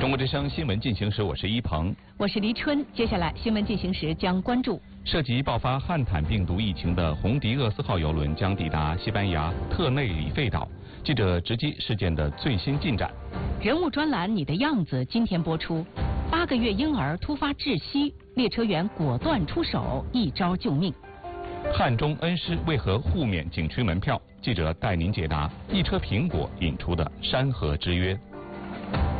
中国之声新闻进行时，我是一鹏， 我是黎春。接下来新闻进行时将关注涉及爆发汉坦病毒疫情的红迪厄斯号邮轮将抵达西班牙特内里费岛，记者直击事件的最新进展。 人物专栏《你的样子》今天播出。8个月婴儿突发窒息，列车员果断出手，一招救命。 汉中恩施为何互免景区门票？记者带您解答一车苹果引出的山河之约。